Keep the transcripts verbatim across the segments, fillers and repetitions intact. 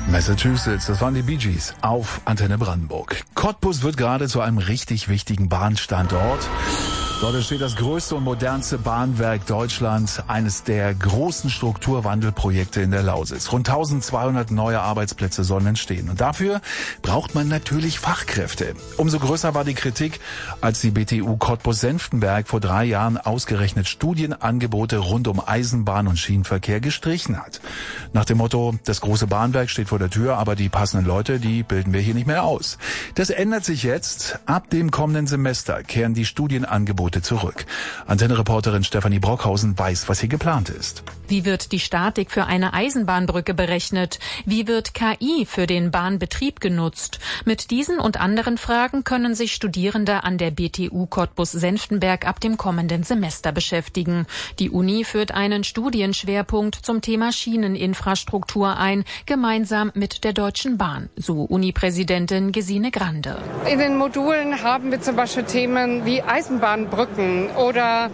Massachusetts, das waren die Bee Gees auf Antenne Brandenburg. Cottbus wird gerade zu einem richtig wichtigen Bahnstandort. Dort entsteht das größte und modernste Bahnwerk Deutschlands, eines der großen Strukturwandelprojekte in der Lausitz. Rund eintausendzweihundert neue Arbeitsplätze sollen entstehen. Und dafür braucht man natürlich Fachkräfte. Umso größer war die Kritik, als die B T U Cottbus-Senftenberg vor drei Jahren ausgerechnet Studienangebote rund um Eisenbahn und Schienenverkehr gestrichen hat. Nach dem Motto, das große Bahnwerk steht vor der Tür, aber die passenden Leute, die bilden wir hier nicht mehr aus. Das ändert sich jetzt. Ab dem kommenden Semester kehren die Studienangebote zurück. Antenne-Reporterin Stefanie Brockhausen weiß, was hier geplant ist. Wie wird die Statik für eine Eisenbahnbrücke berechnet? Wie wird K I für den Bahnbetrieb genutzt? Mit diesen und anderen Fragen können sich Studierende an der B T U Cottbus-Senftenberg ab dem kommenden Semester beschäftigen. Die Uni führt einen Studienschwerpunkt zum Thema Schieneninfrastruktur ein, gemeinsam mit der Deutschen Bahn, so Uni-Präsidentin Gesine Grande. In den Modulen haben wir zum Beispiel Themen wie Eisenbahnbrücken oder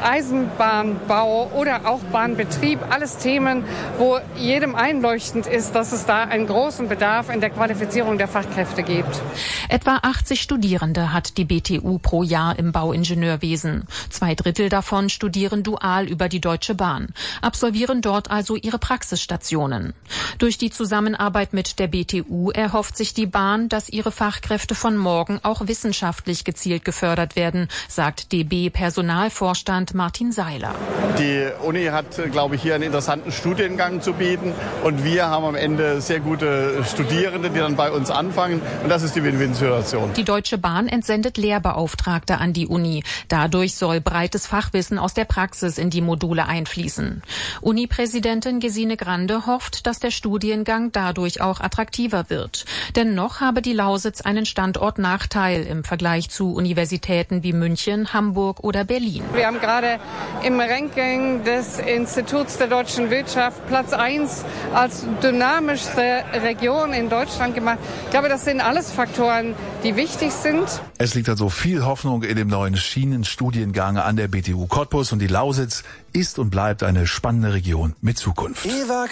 Eisenbahnbau oder auch Bahnbetrieb, alles Themen, wo jedem einleuchtend ist, dass es da einen großen Bedarf in der Qualifizierung der Fachkräfte gibt. Etwa achtzig Studierende hat die B T U pro Jahr im Bauingenieurwesen. Zwei Drittel davon studieren dual über die Deutsche Bahn, absolvieren dort also ihre Praxisstationen. Durch die Zusammenarbeit mit der B T U erhofft sich die Bahn, dass ihre Fachkräfte von morgen auch wissenschaftlich gezielt gefördert werden, sagt D B-Personalvorstand Martin Seiler. Die Uni hat, glaube ich, hier einen interessanten Studiengang zu bieten und wir haben am Ende sehr gute Studierende, die dann bei uns anfangen und das ist die Win-Win-Situation. Die Deutsche Bahn entsendet Lehrbeauftragte an die Uni. Dadurch soll breites Fachwissen aus der Praxis in die Module einfließen. Uni-Präsidentin Gesine Grande hofft, dass der Studiengang dadurch auch attraktiver wird. Denn noch habe die Lausitz einen Standortnachteil im Vergleich zu Universitäten wie München, Hamburg oder Berlin. Wir haben gerade im Ranking des Instituts der deutschen Wirtschaft Platz eins als dynamischste Region in Deutschland gemacht. Ich glaube, das sind alles Faktoren, die wichtig sind. Es liegt also viel Hoffnung in dem neuen Schienenstudiengang an der B T U Cottbus und die Lausitz ist und bleibt eine spannende Region mit Zukunft.